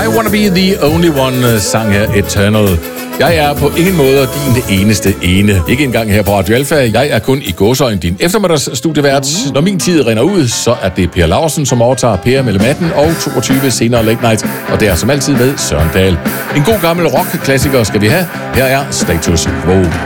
Wanna Be The Only One sang her Eternal. Jeg er på ingen måde din eneste ene. Ikke engang her på Radio Alfa. Jeg er kun i gåseøjne din eftermiddagsstudievært. Når min tid rinder ud, så er det Per Lausen, som overtager Per mellem 18 og 22 senere Late Night. Og det er som altid med Søren Dahl. En god gammel rock-klassiker skal vi have. Her er Status Quo.